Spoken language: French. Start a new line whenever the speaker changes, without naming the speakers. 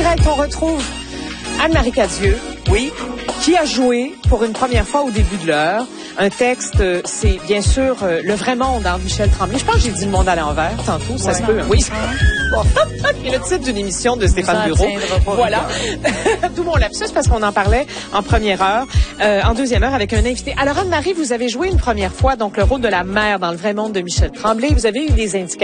direct, on retrouve Anne-Marie Cadieux,
oui,
qui a joué pour une première fois au début de l'heure. Un texte, c'est bien sûr Le vrai monde de Michel Tremblay. Je pense que j'ai dit Le monde à l'envers tantôt, ça se peut. Hein? Oui. Bon. Et le titre d'une émission de Stéphane Bureau. Voilà. D'où mon lapsus, parce qu'on en parlait en première heure, en deuxième heure avec un invité. Alors Anne-Marie, vous avez joué une première fois donc le rôle de la mère dans Le vrai monde de Michel Tremblay. Vous avez eu des indications